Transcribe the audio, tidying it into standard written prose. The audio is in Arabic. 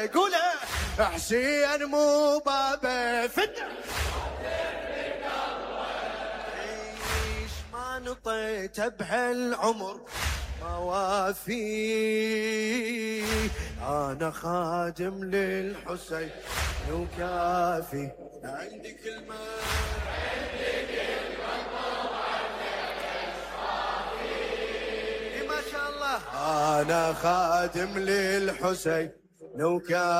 قولها حسين مو بابه فتح ايش ما نطيته بهالعمر ما وافي انا خادم للحسين وكافي عندي كلمه ما شاء الله انا خادم للحسين وكافي